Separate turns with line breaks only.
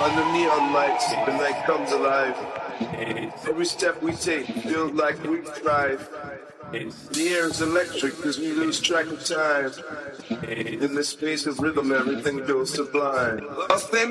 under neon lights, the night comes alive. Every step we take feels like we thrive. The air is electric as we lose track of time. In this space of rhythm, everything goes sublime. A thin